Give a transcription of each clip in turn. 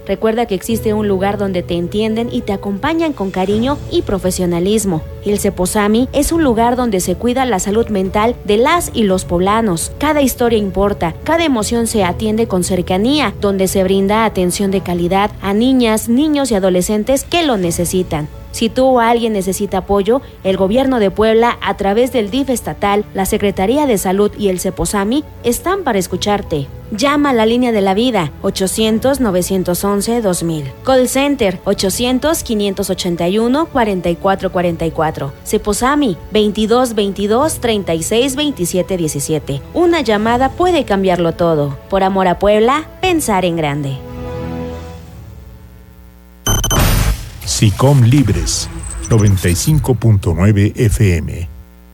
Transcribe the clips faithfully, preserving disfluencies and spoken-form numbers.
Recuerda que existe un lugar donde te entienden y te acompañan con cariño y profesionalismo. El Ceposami es un lugar donde se cuida la salud mental de las y los poblanos. Cada historia importa, cada emoción se atiende con cercanía, donde se brinda atención de calidad a niñas, niños y adolescentes que lo necesitan. Si tú o alguien necesita apoyo, el Gobierno de Puebla, a través del D I F estatal, la Secretaría de Salud y el Ceposami, están para escucharte. Llama a la línea de la vida, ochocientos, novecientos once, dos mil. Call Center, ochocientos, quinientos ochenta y uno, cuarenta y cuatro cuarenta y cuatro. Ceposami, veintidós veintidós, treinta y seis, veintisiete diecisiete. Una llamada puede cambiarlo todo. Por amor a Puebla, pensar en grande. SICOM Libres, noventa y cinco punto nueve F M.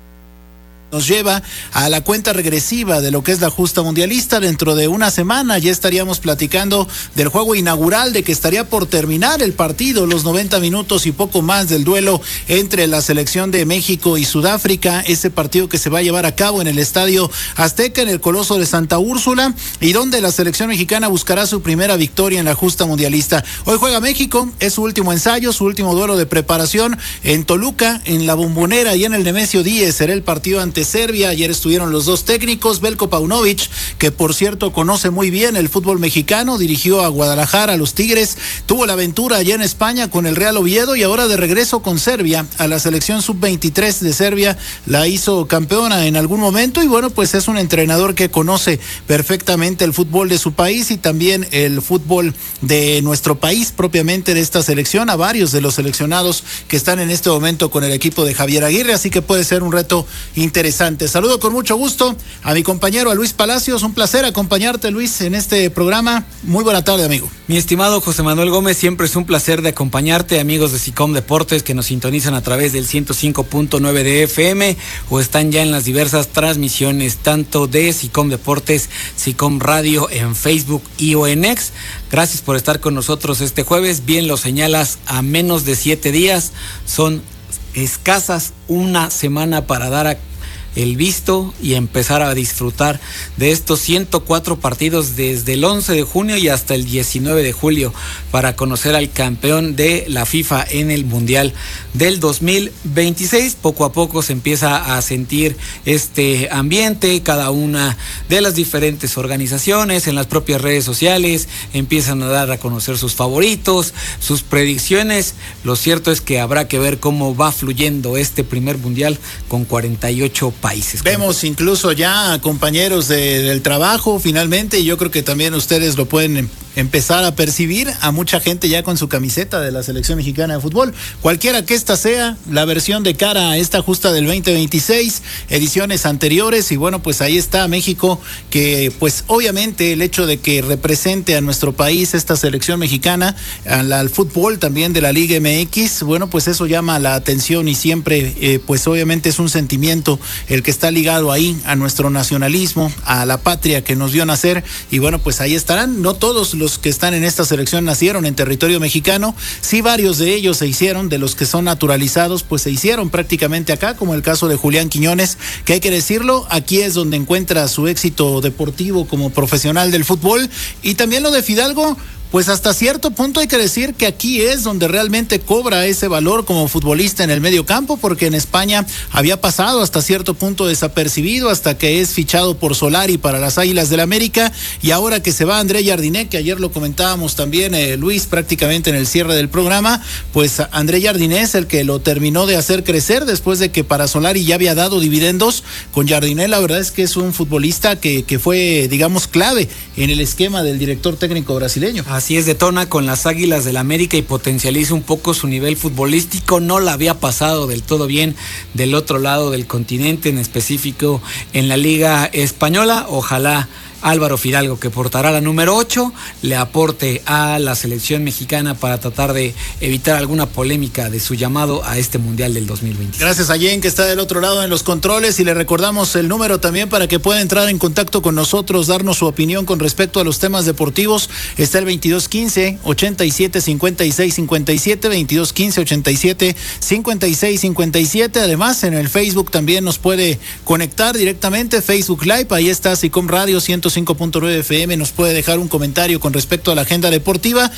Nos lleva a la cuenta regresiva de lo que es la justa mundialista. Dentro de una semana ya estaríamos platicando del juego inaugural, de que estaría por terminar el partido, los noventa minutos y poco más del duelo entre la selección de México y Sudáfrica, ese partido que se va a llevar a cabo en el Estadio Azteca, en el Coloso de Santa Úrsula, y donde la selección mexicana buscará su primera victoria en la justa mundialista. Hoy juega México, es su último ensayo, su último duelo de preparación en Toluca, en la Bombonera y en el Nemesio Díez. Será el partido ante Serbia. Ayer estuvieron los dos técnicos, Veljko Paunovic, que por cierto conoce muy bien el fútbol mexicano, dirigió a Guadalajara, a los Tigres, tuvo la aventura allá en España con el Real Oviedo y ahora de regreso con Serbia, a la selección sub veintitrés de Serbia, la hizo campeona en algún momento y bueno, pues es un entrenador que conoce perfectamente el fútbol de su país y también el fútbol de nuestro país, propiamente de esta selección, a varios de los seleccionados que están en este momento con el equipo de Javier Aguirre, así que puede ser un reto interesante. Saludo con mucho gusto a mi compañero, a Luis Palacios. Un placer acompañarte, Luis, en este programa. Muy buena tarde, amigo. Mi estimado José Manuel Gómez, siempre es un placer de acompañarte, amigos de SICOM Deportes que nos sintonizan a través del ciento cinco punto nueve de F M o están ya en las diversas transmisiones tanto de SICOM Deportes, SICOM Radio en Facebook y o en X. Gracias por estar con nosotros este jueves. Bien lo señalas, a menos de siete días, son escasas una semana para dar a el visto y empezar a disfrutar de estos ciento cuatro partidos desde el once de junio y hasta el diecinueve de julio para conocer al campeón de la FIFA en el Mundial del dos mil veintiséis. Poco a poco se empieza a sentir este ambiente, cada una de las diferentes organizaciones en las propias redes sociales empiezan a dar a conocer sus favoritos, sus predicciones. Lo cierto es que habrá que ver cómo va fluyendo este primer Mundial con cuarenta y ocho países. Vemos incluso ya a compañeros de, del trabajo finalmente, y yo creo que también ustedes lo pueden empezar a percibir, a mucha gente ya con su camiseta de la selección mexicana de fútbol, cualquiera que esta sea la versión de cara a esta justa del veinte veintiséis, ediciones anteriores, y bueno, pues ahí está México, que pues obviamente el hecho de que represente a nuestro país esta selección mexicana, al, al fútbol también de la Liga M X, bueno, pues eso llama la atención y siempre eh, pues obviamente es un sentimiento el que está ligado ahí a nuestro nacionalismo, a la patria que nos vio nacer, y bueno, pues ahí estarán. No todos los que están en esta selección nacieron en territorio mexicano, sí varios de ellos se hicieron, de los que son naturalizados, pues se hicieron prácticamente acá, como el caso de Julián Quiñones, que hay que decirlo, aquí es donde encuentra su éxito deportivo como profesional del fútbol, y también lo de Fidalgo, pues hasta cierto punto hay que decir que aquí es donde realmente cobra ese valor como futbolista en el medio campo, porque en España había pasado hasta cierto punto desapercibido hasta que es fichado por Solari para las Águilas del América, y ahora que se va André Jardiné, que ayer lo comentábamos también eh, Luis prácticamente en el cierre del programa, pues André Jardiné es el que lo terminó de hacer crecer después de que para Solari ya había dado dividendos. Con Jardiné la verdad es que es un futbolista que, que fue digamos clave en el esquema del director técnico brasileño. Así es, detona con las Águilas del América y potencializa un poco su nivel futbolístico. No la había pasado del todo bien del otro lado del continente, en específico en la Liga Española. Ojalá Álvaro Fidalgo, que portará la número ocho, le aporte a la selección mexicana para tratar de evitar alguna polémica de su llamado a este Mundial del dos mil veinte. Gracias a Jen, que está del otro lado en los controles, y le recordamos el número también para que pueda entrar en contacto con nosotros, darnos su opinión con respecto a los temas deportivos. Está el veintidós quince, ochenta y siete, cincuenta y seis, cincuenta y siete, veintidós quince, ochenta y siete, cincuenta y seis, cincuenta y siete. Además, en el Facebook también nos puede conectar directamente, Facebook Live, ahí está SICOM Radio ciento cinco punto nueve F M, nos puede dejar un comentario con respecto a la agenda deportiva,